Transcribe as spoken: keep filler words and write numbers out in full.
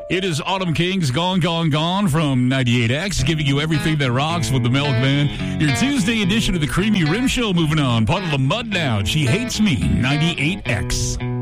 It is Autumn Kings, Gone, Gone, Gone from ninety-eight X, giving you everything that rocks with the Milkman. Your Tuesday edition of the Creamy Rim Show moving on. Part of the Mud now. She Hates Me, ninety-eight X.